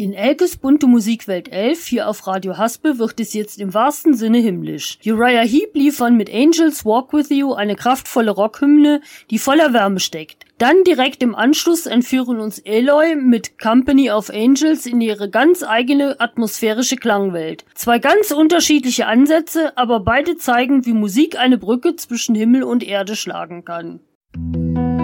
In Elkes bunte Musikwelt 11, hier auf Radio Haspel, wird es jetzt im wahrsten Sinne himmlisch. Uriah Heep liefern mit Angels Walk With You eine kraftvolle Rockhymne, die voller Wärme steckt. Dann direkt im Anschluss entführen uns Eloy mit Company of Angels in ihre ganz eigene atmosphärische Klangwelt. Zwei ganz unterschiedliche Ansätze, aber beide zeigen, wie Musik eine Brücke zwischen Himmel und Erde schlagen kann.